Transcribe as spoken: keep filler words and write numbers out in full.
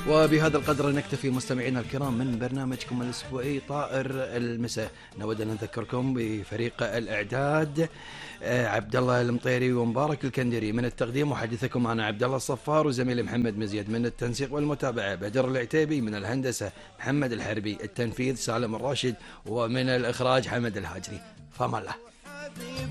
وبهذا القدر نكتفي مستمعينا الكرام من برنامجكم الأسبوعي طائر المساء. نود أن نذكركم بفريق الإعداد عبد الله المطيري ومبارك الكندري، من التقديم محدثكم أنا عبد الله الصفار، وزميلي محمد مزيد، من التنسيق والمتابعة بدر العتيبي، من الهندسة محمد الحربي، التنفيذ سالم الراشد، ومن الإخراج حمد الهاجري. فما الله.